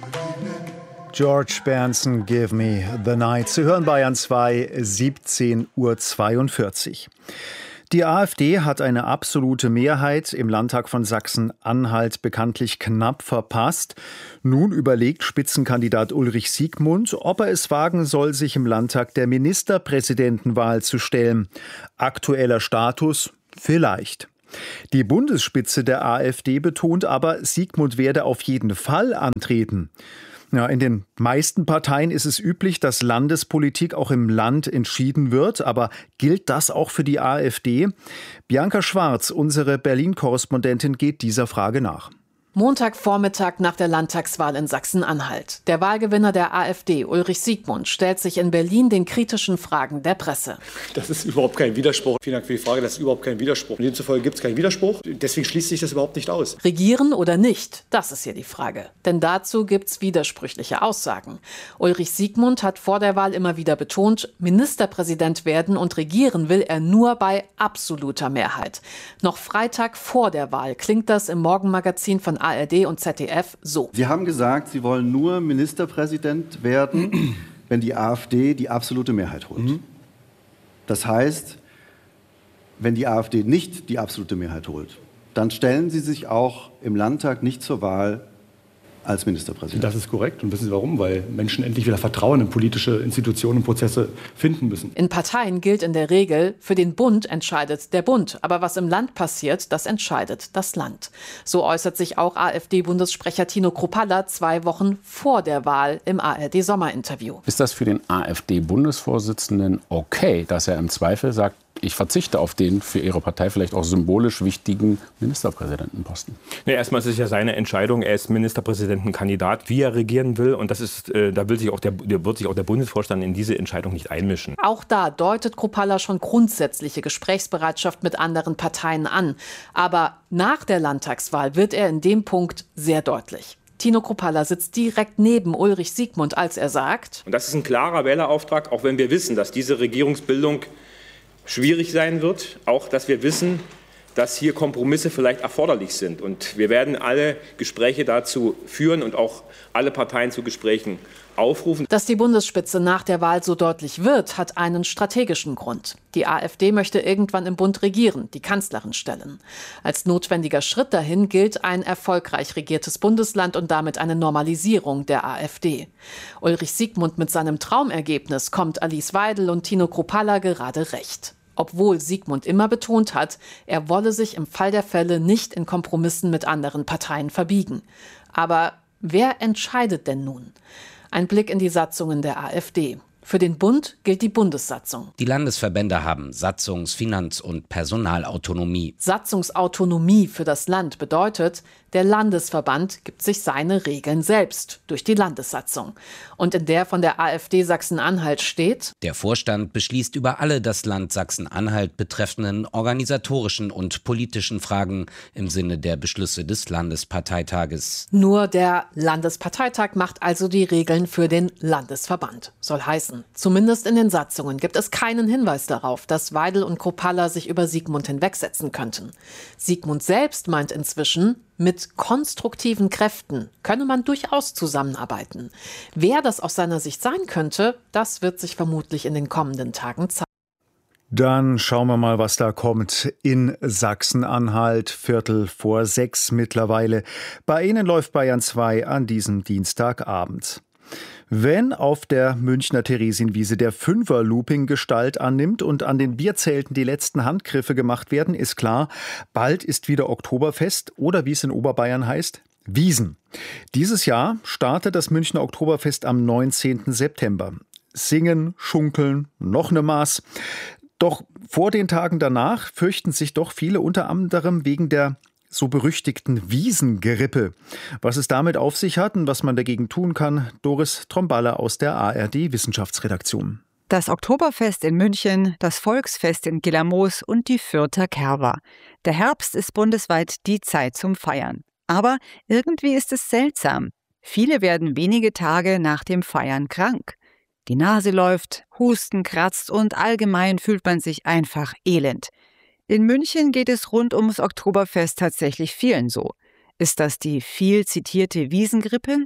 George Benson, Give Me the Night. Sie hören Bayern 2, 17:42 Uhr. Die AfD hat eine absolute Mehrheit im Landtag von Sachsen-Anhalt bekanntlich knapp verpasst. Nun überlegt Spitzenkandidat Ulrich Siegmund, ob er es wagen soll, sich im Landtag der Ministerpräsidentenwahl zu stellen. Aktueller Status? Vielleicht. Die Bundesspitze der AfD betont aber, Siegmund werde auf jeden Fall antreten. Ja, in den meisten Parteien ist es üblich, dass Landespolitik auch im Land entschieden wird. Aber gilt das auch für die AfD? Bianca Schwarz, unsere Berlin-Korrespondentin, geht dieser Frage nach. Montagvormittag nach der Landtagswahl in Sachsen-Anhalt. Der Wahlgewinner der AfD, Ulrich Siegmund, stellt sich in Berlin den kritischen Fragen der Presse. Das ist überhaupt kein Widerspruch. Vielen Dank für die Frage. Das ist überhaupt kein Widerspruch. Demzufolge gibt es keinen Widerspruch. Deswegen schließt sich das überhaupt nicht aus. Regieren oder nicht? Das ist hier die Frage. Denn dazu gibt es widersprüchliche Aussagen. Ulrich Siegmund hat vor der Wahl immer wieder betont, Ministerpräsident werden und regieren will er nur bei absoluter Mehrheit. Noch Freitag vor der Wahl klingt das im Morgenmagazin von ARD und ZDF so. Sie haben gesagt, Sie wollen nur Ministerpräsident werden, wenn die AfD die absolute Mehrheit holt. Das heißt, wenn die AfD nicht die absolute Mehrheit holt, dann stellen Sie sich auch im Landtag nicht zur Wahl als Ministerpräsident. Das ist korrekt. Und wissen Sie warum? Weil Menschen endlich wieder Vertrauen in politische Institutionen und Prozesse finden müssen. In Parteien gilt in der Regel, für den Bund entscheidet der Bund. Aber was im Land passiert, das entscheidet das Land. So äußert sich auch AfD-Bundessprecher Tino Kruppalla 2 Wochen vor der Wahl im ARD-Sommerinterview. Ist das für den AfD-Bundesvorsitzenden okay, dass er im Zweifel sagt, ich verzichte auf den für Ihre Partei vielleicht auch symbolisch wichtigen Ministerpräsidentenposten? Ja, erstmal ist es ja seine Entscheidung. Er ist Ministerpräsidentenkandidat, wie er regieren will. Und das ist, da wird sich auch der Bundesvorstand in diese Entscheidung nicht einmischen. Auch da deutet Kruppalla schon grundsätzliche Gesprächsbereitschaft mit anderen Parteien an. Aber nach der Landtagswahl wird er in dem Punkt sehr deutlich. Tino Kruppalla sitzt direkt neben Ulrich Siegmund, als er sagt: Und das ist ein klarer Wählerauftrag, auch wenn wir wissen, dass diese Regierungsbildung schwierig sein wird, auch dass wir wissen, dass hier Kompromisse vielleicht erforderlich sind. Und wir werden alle Gespräche dazu führen und auch alle Parteien zu Gesprächen aufrufen. Dass die Bundesspitze nach der Wahl so deutlich wird, hat einen strategischen Grund. Die AfD möchte irgendwann im Bund regieren, die Kanzlerin stellen. Als notwendiger Schritt dahin gilt ein erfolgreich regiertes Bundesland und damit eine Normalisierung der AfD. Ulrich Siegmund mit seinem Traumergebnis kommt Alice Weidel und Tino Kruppalla gerade recht. Obwohl Siegmund immer betont hat, er wolle sich im Fall der Fälle nicht in Kompromissen mit anderen Parteien verbiegen. Aber wer entscheidet denn nun? Ein Blick in die Satzungen der AfD. Für den Bund gilt die Bundessatzung. Die Landesverbände haben Satzungs-, Finanz- und Personalautonomie. Satzungsautonomie für das Land bedeutet, der Landesverband gibt sich seine Regeln selbst durch die Landessatzung. Und in der von der AfD Sachsen-Anhalt steht: Der Vorstand beschließt über alle das Land Sachsen-Anhalt betreffenden organisatorischen und politischen Fragen im Sinne der Beschlüsse des Landesparteitages. Nur der Landesparteitag macht also die Regeln für den Landesverband. Soll heißen, zumindest in den Satzungen gibt es keinen Hinweis darauf, dass Weidel und Kruppalla sich über Siegmund hinwegsetzen könnten. Siegmund selbst meint inzwischen, mit konstruktiven Kräften könne man durchaus zusammenarbeiten. Wer das aus seiner Sicht sein könnte, das wird sich vermutlich in den kommenden Tagen zeigen. Dann schauen wir mal, was da kommt in Sachsen-Anhalt. 5:45 mittlerweile. Bei Ihnen läuft Bayern 2 an diesem Dienstagabend. Wenn auf der Münchner Theresienwiese der Fünfer-Looping Gestalt annimmt und an den Bierzelten die letzten Handgriffe gemacht werden, ist klar, bald ist wieder Oktoberfest oder wie es in Oberbayern heißt, Wiesn. Dieses Jahr startet das Münchner Oktoberfest am 19. September. Singen, schunkeln, noch eine Maß. Doch vor den Tagen danach fürchten sich doch viele unter anderem wegen der so berüchtigten Wiesengrippe. Was es damit auf sich hat und was man dagegen tun kann, Doris Tromballer aus der ARD-Wissenschaftsredaktion. Das Oktoberfest in München, das Volksfest in Gillermoos und die Fürther Kerwa. Der Herbst ist bundesweit die Zeit zum Feiern. Aber irgendwie ist es seltsam. Viele werden wenige Tage nach dem Feiern krank. Die Nase läuft, Husten kratzt und allgemein fühlt man sich einfach elend. In München geht es rund ums Oktoberfest tatsächlich vielen so. Ist das die viel zitierte Wiesengrippe?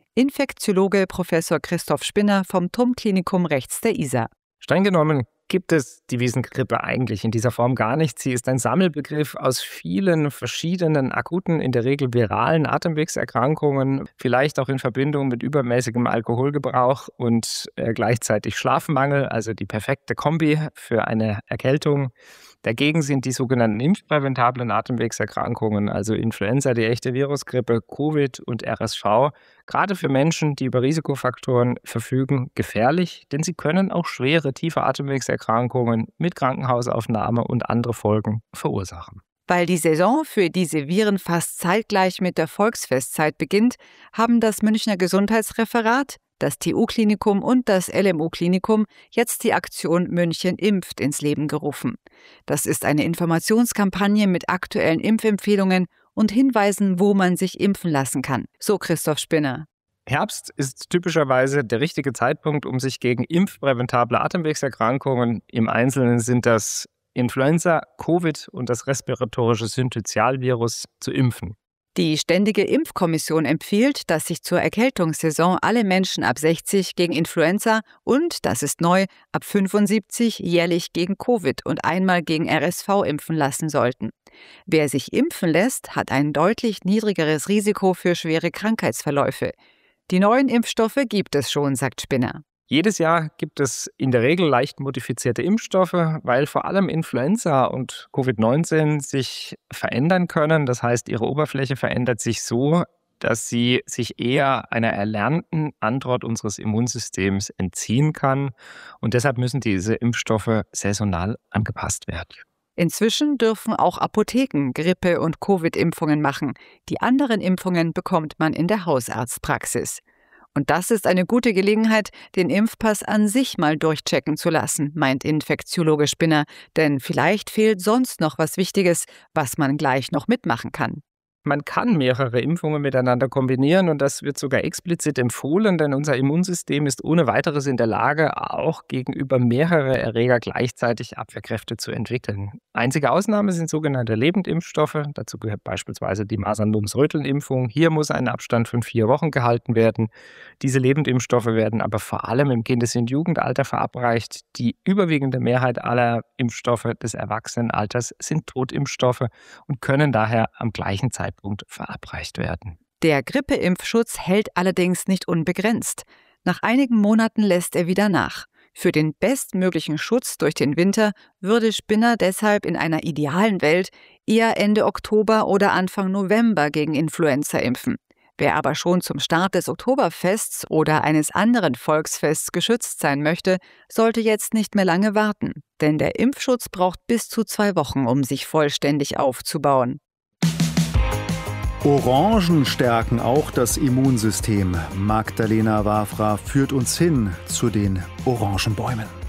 Infektiologe Professor Christoph Spinner vom TUM-Klinikum rechts der Isar. Streng genommen gibt es die Wiesengrippe eigentlich in dieser Form gar nicht. Sie ist ein Sammelbegriff aus vielen verschiedenen akuten, in der Regel viralen Atemwegserkrankungen, vielleicht auch in Verbindung mit übermäßigem Alkoholgebrauch und gleichzeitig Schlafmangel, also die perfekte Kombi für eine Erkältung. Dagegen sind die sogenannten impfpräventablen Atemwegserkrankungen, also Influenza, die echte Virusgrippe, Covid und RSV, gerade für Menschen, die über Risikofaktoren verfügen, gefährlich, denn sie können auch schwere, tiefe Atemwegserkrankungen mit Krankenhausaufnahme und andere Folgen verursachen. Weil die Saison für diese Viren fast zeitgleich mit der Volksfestzeit beginnt, haben das Münchner Gesundheitsreferat, das TU-Klinikum und das LMU-Klinikum jetzt die Aktion München impft ins Leben gerufen. Das ist eine Informationskampagne mit aktuellen Impfempfehlungen und Hinweisen, wo man sich impfen lassen kann. So Christoph Spinner. Herbst ist typischerweise der richtige Zeitpunkt, um sich gegen impfpräventable Atemwegserkrankungen, im Einzelnen sind das Influenza, Covid und das respiratorische Syncytialvirus, zu impfen. Die Ständige Impfkommission empfiehlt, dass sich zur Erkältungssaison alle Menschen ab 60 gegen Influenza und, das ist neu, ab 75 jährlich gegen Covid und einmal gegen RSV impfen lassen sollten. Wer sich impfen lässt, hat ein deutlich niedrigeres Risiko für schwere Krankheitsverläufe. Die neuen Impfstoffe gibt es schon, sagt Spinner. Jedes Jahr gibt es in der Regel leicht modifizierte Impfstoffe, weil vor allem Influenza und Covid-19 sich verändern können. Das heißt, ihre Oberfläche verändert sich so, dass sie sich eher einer erlernten Antwort unseres Immunsystems entziehen kann. Und deshalb müssen diese Impfstoffe saisonal angepasst werden. Inzwischen dürfen auch Apotheken Grippe- und Covid-Impfungen machen. Die anderen Impfungen bekommt man in der Hausarztpraxis. Und das ist eine gute Gelegenheit, den Impfpass an sich mal durchchecken zu lassen, meint Infektiologe Spinner. Denn vielleicht fehlt sonst noch was Wichtiges, was man gleich noch mitmachen kann. Man kann mehrere Impfungen miteinander kombinieren und das wird sogar explizit empfohlen, denn unser Immunsystem ist ohne weiteres in der Lage, auch gegenüber mehreren Erreger gleichzeitig Abwehrkräfte zu entwickeln. Einzige Ausnahme sind sogenannte Lebendimpfstoffe. Dazu gehört beispielsweise die Masern-Mumps-Röteln-Impfung. Hier muss ein Abstand von 4 Wochen gehalten werden. Diese Lebendimpfstoffe werden aber vor allem im Kindes- und Jugendalter verabreicht. Die überwiegende Mehrheit aller Impfstoffe des Erwachsenenalters sind Totimpfstoffe und können daher am gleichen Zeitpunkt verabreicht werden. Der Grippeimpfschutz hält allerdings nicht unbegrenzt. Nach einigen Monaten lässt er wieder nach. Für den bestmöglichen Schutz durch den Winter würde Spinner deshalb in einer idealen Welt eher Ende Oktober oder Anfang November gegen Influenza impfen. Wer aber schon zum Start des Oktoberfests oder eines anderen Volksfests geschützt sein möchte, sollte jetzt nicht mehr lange warten. Denn der Impfschutz braucht bis zu 2 Wochen, um sich vollständig aufzubauen. Orangen stärken auch das Immunsystem. Magdalena Wafra führt uns hin zu den Orangenbäumen.